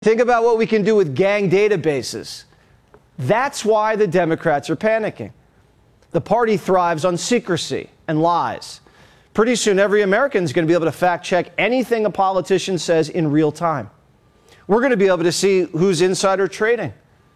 Think about what we can do with gang databases. That's why the Democrats are panicking. The party thrives on secrecy and lies. Pretty soon, every American is going to be able to fact check anything a politician says in real time. We're going to be able to see who's insider trading.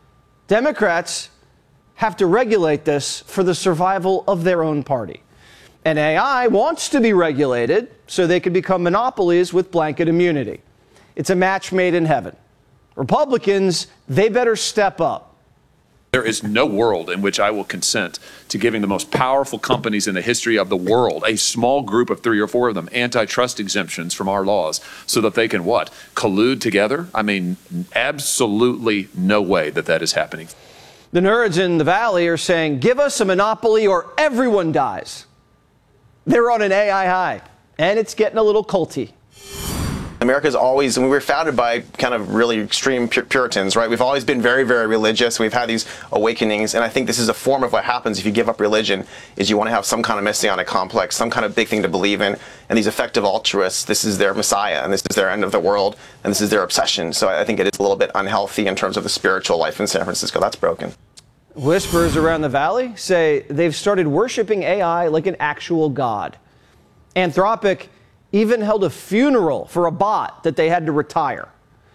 Democrats have to regulate this for the survival of their own party. And AI wants to be regulated so they can become monopolies with blanket immunity. It's a match made in heaven. Republicans, they better step up. There is no world in which I will consent to giving the most powerful companies in the history of the world, a small group of 3 or 4 of them, antitrust exemptions from our laws so that they can what? Collude together? I mean, absolutely no way that that is happening. The nerds in the Valley are saying, give us a monopoly or everyone dies. They're on an AI high, and it's getting a little culty. America's always, and we were founded by kind of really extreme Puritans, right? We've always been very, very religious. We've had these awakenings, and I think this is a form of what happens if you give up religion, is you want to have some kind of messianic complex, some kind of big thing to believe in, and these effective altruists, this is their messiah, and this is their end of the world, and this is their obsession. So I think it is a little bit unhealthy in terms of the spiritual life in San Francisco. That's broken. Whispers around the Valley say they've started worshiping AI like an actual god. Anthropic even held a funeral for a bot that they had to retire.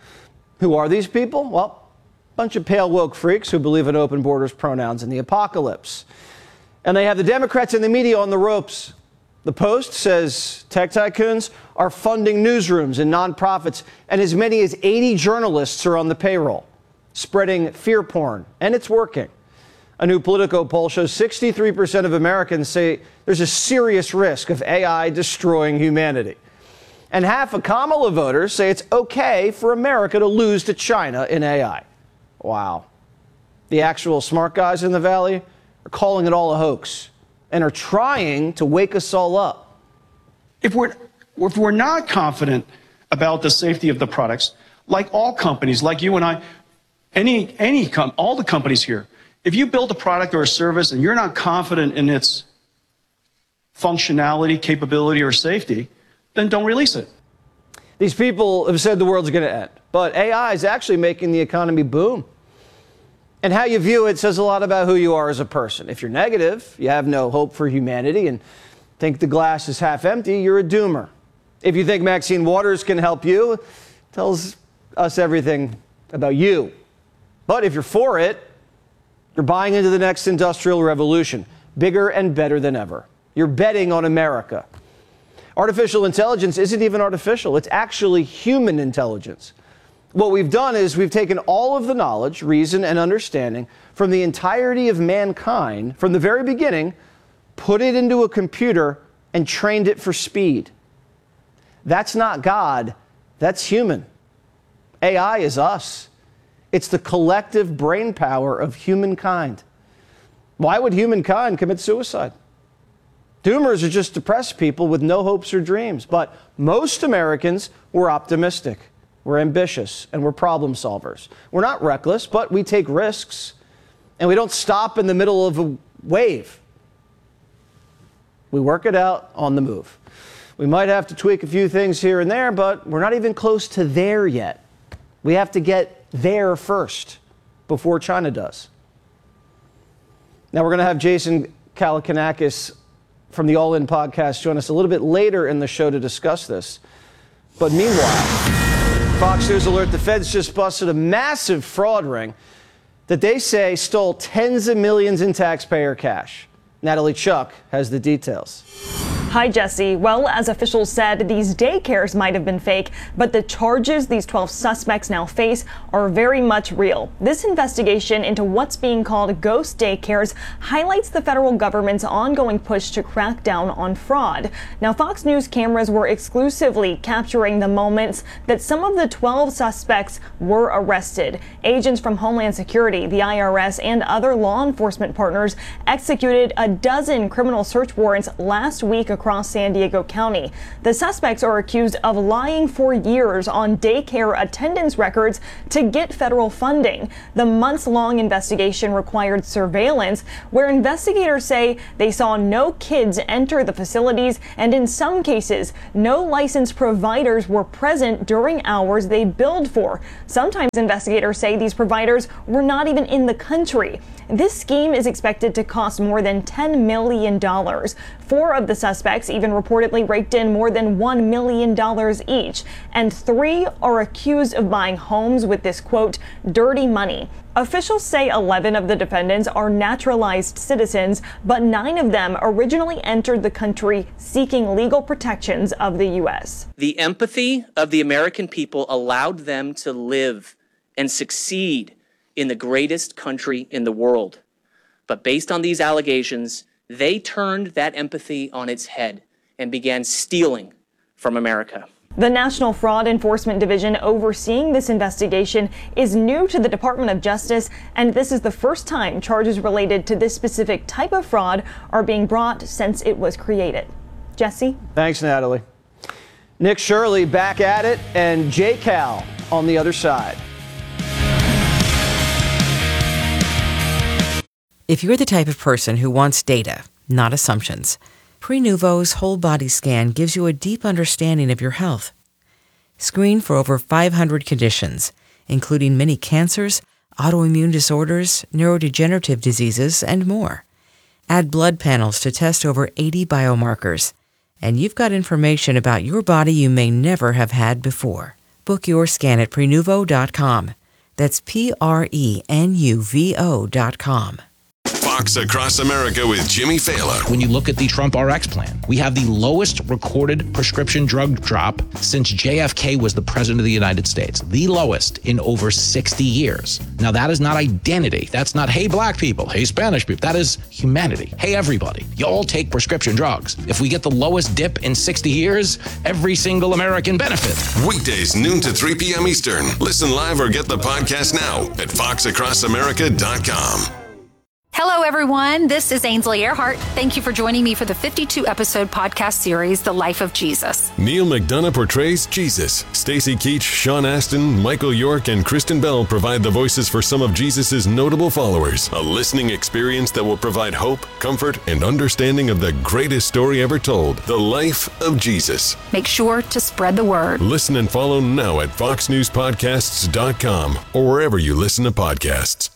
Who are these people? Well, a bunch of pale woke freaks who believe in open borders, pronouns, and the apocalypse. And they have the Democrats and the media on the ropes. The Post says tech tycoons are funding newsrooms and nonprofits, and as many as 80 journalists are on the payroll, spreading fear porn, and it's working. A new Politico poll shows 63% of Americans say there's a serious risk of AI destroying humanity. And half of Kamala voters say it's okay for America to lose to China in AI. Wow. The actual smart guys in the Valley are calling it all a hoax and are trying to wake us all up. If we're not confident about the safety of the products, like all companies, like you and I, all the companies here, if you build a product or a service and you're not confident in its functionality, capability, or safety, then don't release it. These people have said the world's going to end, but AI is actually making the economy boom. And how you view it says a lot about who you are as a person. If you're negative, you have no hope for humanity and think the glass is half empty, you're a doomer. If you think Maxine Waters can help you, it tells us everything about you. But if you're for it, you're buying into the next industrial revolution, bigger and better than ever. You're betting on America. Artificial intelligence isn't even artificial. It's actually human intelligence. What we've done is we've taken all of the knowledge, reason, and understanding from the entirety of mankind from the very beginning, put it into a computer, and trained it for speed. That's not God. That's human. AI is us. It's the collective brain power of humankind. Why would humankind commit suicide? Doomers are just depressed people with no hopes or dreams. But most Americans, we're optimistic, we're ambitious, and we're problem solvers. We're not reckless, but we take risks. And we don't stop in the middle of a wave. We work it out on the move. We might have to tweak a few things here and there, but we're not even close to there yet. We have to get there first before China does. Now we're going to have Jason Kalakanakis from the All In podcast join us a little bit later in the show to discuss this. But meanwhile, Fox News alert, the feds just busted a massive fraud ring that they say stole tens of millions in taxpayer cash. Natalie Chuck has the details. Hi, Jesse. Well, as officials said, these daycares might have been fake, but the charges these 12 suspects now face are very much real. This investigation into what's being called ghost daycares highlights the federal government's ongoing push to crack down on fraud. Now, Fox News cameras were exclusively capturing the moments that some of the 12 suspects were arrested. Agents from Homeland Security, the IRS, and other law enforcement partners executed a dozen criminal search warrants last week across San Diego County. The suspects are accused of lying for years on daycare attendance records to get federal funding. The months-long investigation required surveillance, where investigators say they saw no kids enter the facilities, and in some cases, no licensed providers were present during hours they billed for. Sometimes investigators say these providers were not even in the country. This scheme is expected to cost more than $10 million. 4 of the suspects even reportedly raked in more than $1 million each, and 3 are accused of buying homes with this, quote, dirty money. Officials say 11 of the defendants are naturalized citizens, but 9 of them originally entered the country seeking legal protections of the U.S. The empathy of the American people allowed them to live and succeed in the greatest country in the world. But based on these allegations, they turned that empathy on its head and began stealing from America. The National Fraud Enforcement Division overseeing this investigation is new to the Department of Justice, and this is the first time charges related to this specific type of fraud are being brought since it was created. Jesse? Thanks, Natalie. Nick Shirley back at it, and Jay Cal on the other side. If you're the type of person who wants data, not assumptions, Prenuvo's whole body scan gives you a deep understanding of your health. Screen for over 500 conditions, including many cancers, autoimmune disorders, neurodegenerative diseases, and more. Add blood panels to test over 80 biomarkers, and you've got information about your body you may never have had before. Book your scan at Prenuvo.com. That's Prenuvo.com. Fox Across America with Jimmy Fallon. When you look at the Trump RX plan, we have the lowest recorded prescription drug drop since JFK was the president of the United States. The lowest in over 60 years. Now, that is not identity. That's not, hey, black people, hey, Spanish people. That is humanity. Hey, everybody, you all take prescription drugs. If we get the lowest dip in 60 years, every single American benefits. Weekdays, noon to 3 p.m. Eastern. Listen live or get the podcast now at foxacrossamerica.com. Hello, everyone. This is Ainsley Earhart. Thank you for joining me for the 52-episode podcast series, The Life of Jesus. Neil McDonough portrays Jesus. Stacey Keach, Sean Astin, Michael York, and Kristen Bell provide the voices for some of Jesus' notable followers. A listening experience that will provide hope, comfort, and understanding of the greatest story ever told, The Life of Jesus. Make sure to spread the word. Listen and follow now at foxnewspodcasts.com or wherever you listen to podcasts.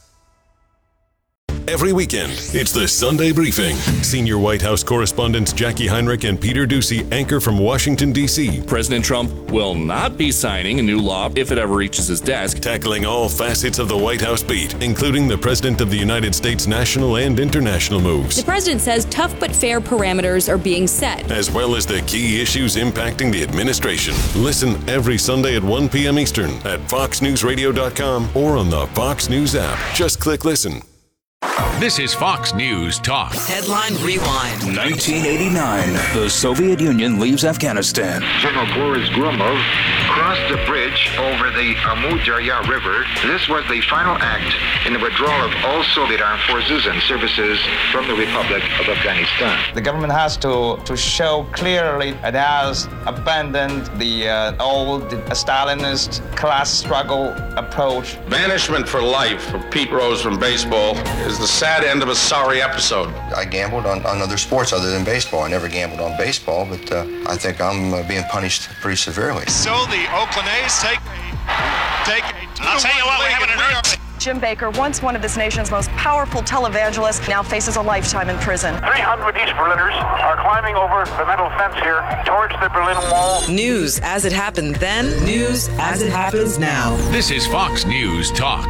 Every weekend, it's the Sunday Briefing. Senior White House correspondents Jackie Heinrich and Peter Doocy anchor from Washington, D.C. President Trump will not be signing a new law if it ever reaches his desk. Tackling all facets of the White House beat, including the President of the United States' national and international moves. The president says tough but fair parameters are being set, as well as the key issues impacting the administration. Listen every Sunday at 1 p.m. Eastern at foxnewsradio.com or on the Fox News app. Just click listen. This is Fox News Talk. Headline Rewind. 1989. The Soviet Union leaves Afghanistan. General Boris Gromov crossed the bridge over the Amu Darya River. This was the final act in the withdrawal of all Soviet armed forces and services from the Republic of Afghanistan. The government has to show clearly it has abandoned the old Stalinist class struggle approach. Banishment for life for Pete Rose from baseball is the sad end of a sorry episode. I gambled on other sports other than baseball. I never gambled on baseball, but I think I'm being punished pretty severely. So the Oakland A's take a I'll tell you what, we're having an earthquake. Jim Baker, once one of this nation's most powerful televangelists, now faces a lifetime in prison. 300 East Berliners are climbing over the metal fence here towards the Berlin Wall. News as it happened then, news as it happens now. This is Fox News Talk.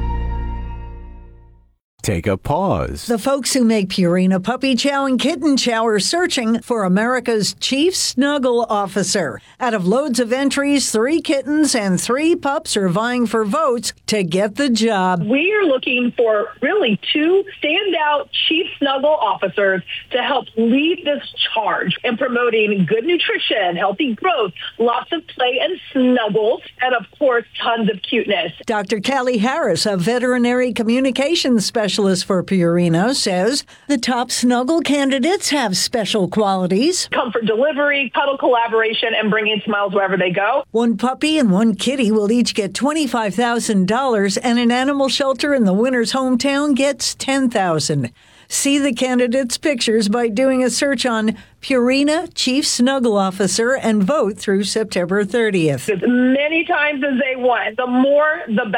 Take a pause. The folks who make Purina Puppy Chow and Kitten Chow are searching for America's chief snuggle officer. Out of loads of entries, 3 kittens and 3 pups are vying for votes to get the job. We are looking for really 2 standout chief snuggle officers to help lead this charge in promoting good nutrition, healthy growth, lots of play and snuggles, and of course, tons of cuteness. Dr. Callie Harris, a veterinary communications specialist specialist for Purina, says the top snuggle candidates have special qualities. Comfort delivery, cuddle collaboration, and bringing smiles wherever they go. One puppy and one kitty will each get $25,000, and an animal shelter in the winner's hometown gets $10,000. See the candidates' pictures by doing a search on Purina Chief Snuggle Officer and vote through September 30th. As many times as they want, the more the better.